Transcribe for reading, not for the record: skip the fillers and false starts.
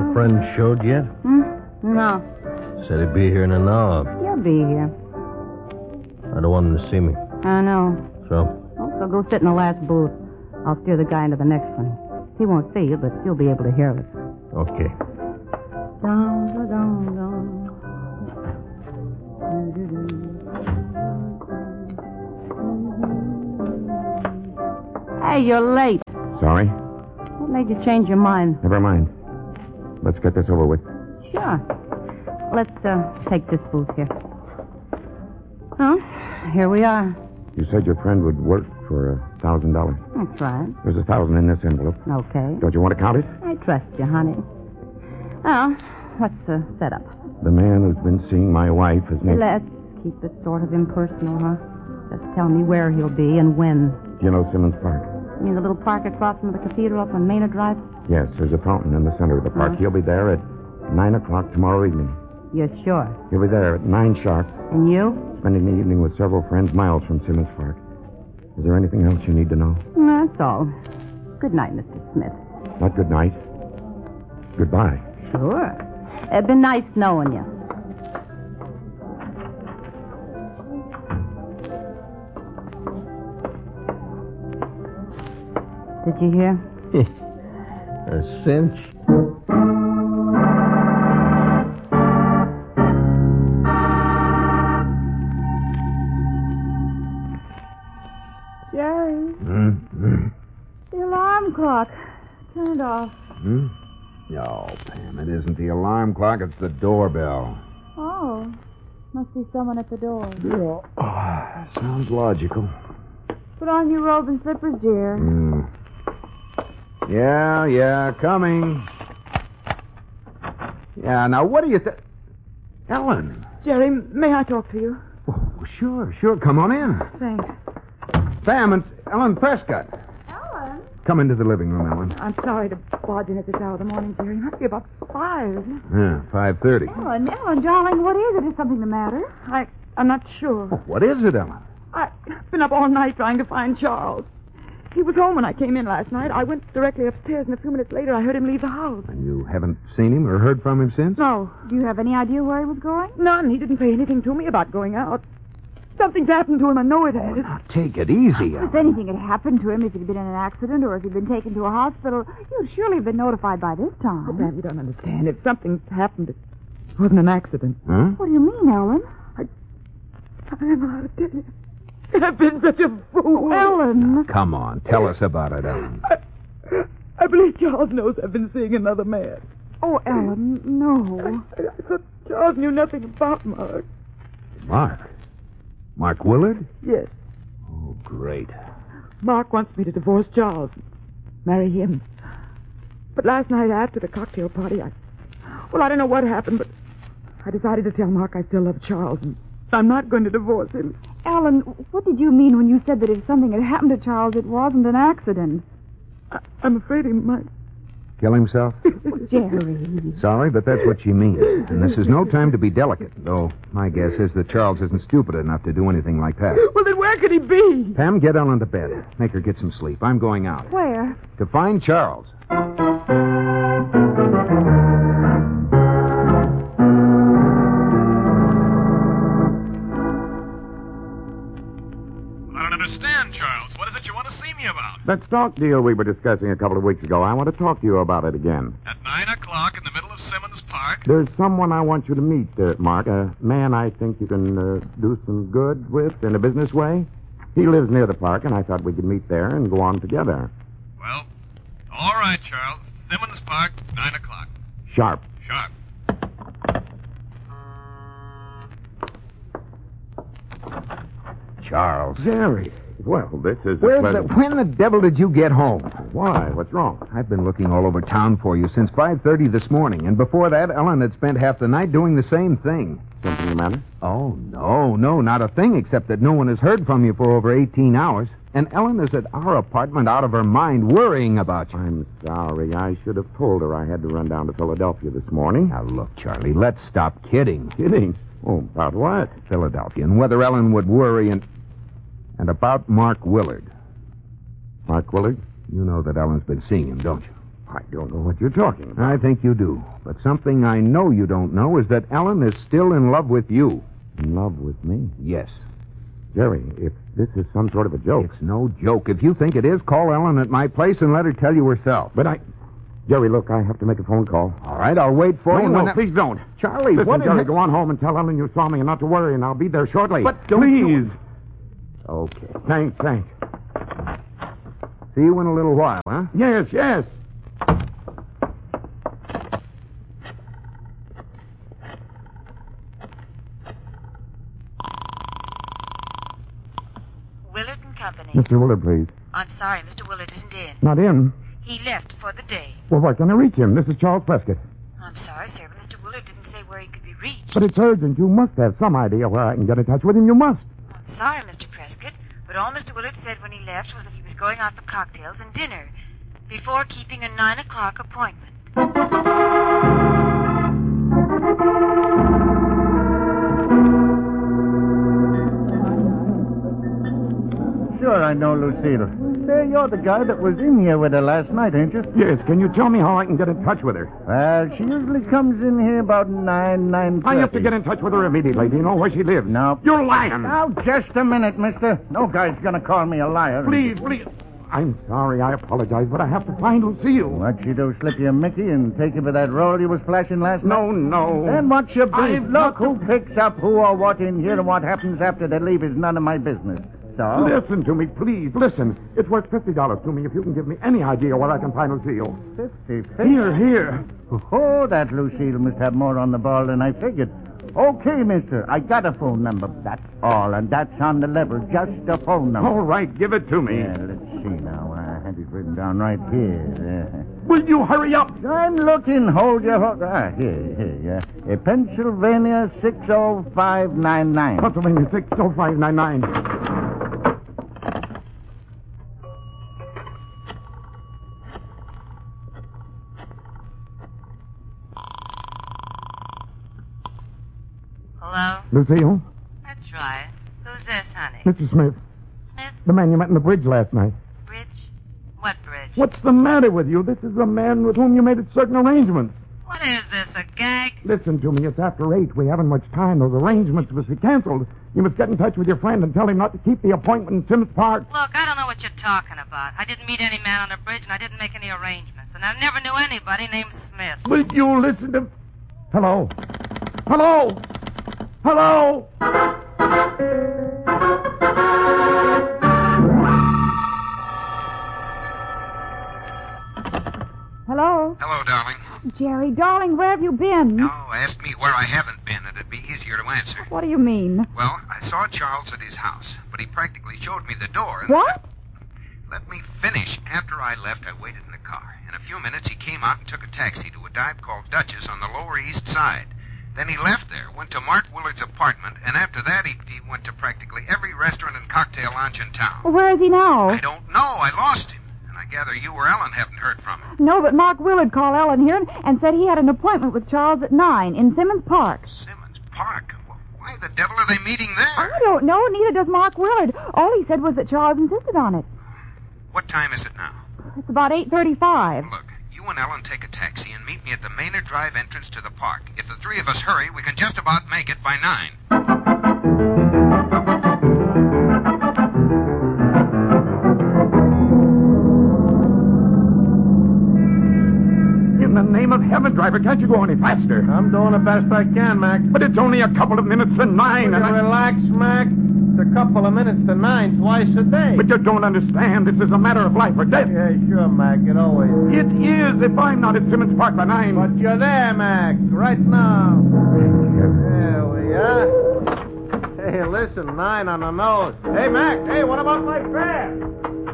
your friend showed yet? No. Said he'd be here in an hour. He'll be here. I don't want him to see me. I know. So? So go sit in the last booth. I'll steer the guy into the next one. He won't see you, but you'll be able to hear us. Okay. Hey, you're late. Sorry? What made you change your mind? Never mind. Let's get this over with. Sure. Let's take this booth here. Oh, here we are. You said your friend would work for $1,000. That's right. There's 1,000 in this envelope. Okay. Don't you want to count it? I trust you, honey. Well, what's the setup? The man who's been seeing my wife is named... Let's keep it sort of impersonal, huh? Just tell me where he'll be and when. Do you know Simmons Park? You mean the little park across from the cathedral up on Maynard Drive? Yes, there's a fountain in the center of the park. He'll be there at 9 o'clock tomorrow evening. You're sure? He'll be there at 9 sharp. And you? Spending the evening with several friends miles from Simmons Park. Is there anything else you need to know? That's all. Good night, Mr. Smith. Not good night. Goodbye. Sure. It's been nice knowing you. Did you hear? A cinch. Jerry. The alarm clock. Turn it off. No, Pam, it isn't the alarm clock. It's the doorbell. Oh. Must be someone at the door. Sounds logical. Put on your robe and slippers, dear. Yeah, coming. Yeah, now what do you think? Ellen. Jerry, may I talk to you? Oh, sure. Come on in. Thanks. Pam, it's Ellen Prescott. Ellen? Come into the living room, Ellen. I'm sorry to barge in at this hour of the morning, Jerry. It must be about 5. Yeah, 5:30. Ellen, darling, what is it? Is something the matter? I'm not sure. What is it, Ellen? I've been up all night trying to find Charles. He was home when I came in last night. I went directly upstairs, and a few minutes later I heard him leave the house. And you haven't seen him or heard from him since? No. Do you have any idea where he was going? None. He didn't say anything to me about going out. Something's happened to him. I know it has. Now, take it easy, Ellen. If anything had happened to him, if he'd been in an accident or if he'd been taken to a hospital, you'd surely have been notified by this time. Oh, Pam, you don't understand. If something's happened, it wasn't an accident. Huh? What do you mean, Ellen? I don't know how to tell you. I've been such a fool. Ellen. Come on, tell us about it, Ellen. I believe Charles knows I've been seeing another man. Oh, Ellen, no. I thought Charles knew nothing about Mark. Mark? Mark Willard? Yes. Oh, great. Mark wants me to divorce Charles and marry him. But last night after the cocktail party, I don't know what happened, but I decided to tell Mark I still love Charles, and I'm not going to divorce him. Ellen, what did you mean when you said that if something had happened to Charles, it wasn't an accident? I'm afraid he might. Kill himself? Jerry. Sorry, but that's what she means. And this is no time to be delicate, though my guess is that Charles isn't stupid enough to do anything like that. Well, then where could he be? Pam, get Ellen to bed. Make her get some sleep. I'm going out. Where? To find Charles. I don't understand, Charles. What is it you want to see me about? That stock deal we were discussing a couple of weeks ago, I want to talk to you about it again. At 9 o'clock in the middle of Simmons Park? There's someone I want you to meet, Mark. A man I think you can do some good with in a business way. He lives near the park, and I thought we could meet there and go on together. Well, all right, Charles. Simmons Park, 9 o'clock. Sharp. Sharp. Charles. Jerry. Well, this is When the devil did you get home? Why? What's wrong? I've been looking all over town for you since 5:30 this morning, and before that, Ellen had spent half the night doing the same thing. Something the matter? Oh, no, not a thing, except that no one has heard from you for over 18 hours. And Ellen is at our apartment out of her mind, worrying about you. I'm sorry. I should have told her I had to run down to Philadelphia this morning. Now, look, Charlie, let's stop kidding. Kidding? Oh, about what? Philadelphia, and whether Ellen would worry and about Mark Willard. Mark Willard? You know that Ellen's been seeing him, don't you? I don't know what you're talking about. I think you do. But something I know you don't know is that Ellen is still in love with you. In love with me? Yes. Jerry, if this is some sort of a joke. It's no joke. If you think it is, call Ellen at my place and let her tell you herself. But Jerry, look, I have to make a phone call. All right, I'll wait for you. No, please don't. Charlie, Listen, what Jerry, go on home and tell Ellen you saw me and not to worry, and I'll be there shortly. But please. Okay. Thanks. See you in a little while, huh? Yes. Willard and Company. Mr. Willard, please. I'm sorry, Mr. Willard isn't in. Not in? He left for the day. Well, why can't I reach him? This is Charles Prescott. I'm sorry, sir, but Mr. Willard didn't say where he could be reached. But it's urgent. You must have some idea where I can get in touch with him. You must. I'm sorry, Mr. Prescott, but all Mr. Willard said when he left was that he was going out for cocktails and dinner before keeping a 9 o'clock appointment. Sure, I know Lucille. Say, you're the guy that was in here with her last night, ain't you? Yes, can you tell me how I can get in touch with her? Well, she usually comes in here about 9:30. I have to get in touch with her immediately. Do you know where she lives? No. You're lying. Now, just a minute, mister. No guy's gonna call me a liar. Please. I'm sorry, I apologize, but I have to find Lucille. What'd she do, slip you a Mickey and take you for that roll you was flashing last night? No. Then what's your beef? I've Look, got to- who picks up who or what in here and what happens after they leave is none of my business. So? Listen to me, please. Listen. It's worth $50 to me if you can give me any idea where I can find Lucille. 50. Here. Oh, that Lucille must have more on the ball than I figured. Okay, mister, I got a phone number. That's all, and that's on the level. Just a phone number. All right, give it to me. Yeah, let's see now. I had it written down right here. Will you hurry up? I'm looking. Hold your horse. Here. Pennsylvania 60599. Pennsylvania 60599. Hello? Lucille? That's right. Who's this, honey? Mr. Smith. Smith? The man you met in the bridge last night. Bridge? What bridge? What's the matter with you? This is the man with whom you made certain arrangements. What is this, a gag? Listen to me. It's after 8. We haven't much time. Those arrangements must be canceled. You must get in touch with your friend and tell him not to keep the appointment in Simmons Park. Look, I don't know what you're talking about. I didn't meet any man on the bridge, and I didn't make any arrangements. And I never knew anybody named Smith. Will you listen to... Hello? Hello? Hello? Hello, darling. Jerry, darling, where have you been? No, ask me where I haven't been. It'd be easier to answer. What do you mean? Well, I saw Charles at his house, but he practically showed me the door. And What? Let me finish. After I left, I waited in the car. In a few minutes, he came out and took a taxi to a dive called Duchess on the Lower East Side. Then he left there, went to Mark Willard's apartment, and after that, he went to practically every restaurant and cocktail lounge in town. Well, where is he now? I don't know. I lost him. And I gather you or Ellen haven't heard from him. No, but Mark Willard called Ellen here and said he had an appointment with Charles at 9 in Simmons Park. Simmons Park? Well, why the devil are they meeting there? I don't know. Neither does Mark Willard. All he said was that Charles insisted on it. What time is it now? It's about 8:35. Look, you and Ellen take a taxi and meet me at the Maynard Drive entrance to the park. If the three of us hurry, we can just about make it by 9. In the name of heaven, driver, can't you go any faster? I'm doing the best I can, Mac. But it's only a couple of minutes to 9. Will you relax, Mac? It's a couple of minutes to 9 twice a day. But you don't understand. This is a matter of life or death. Yeah, sure, Mac. It always is. It is if I'm not at Simmons Park by 9. But you're there, Mac. Right now. There we are. Hey, listen, 9 on the nose. Hey, Mac. Hey, what about my fare?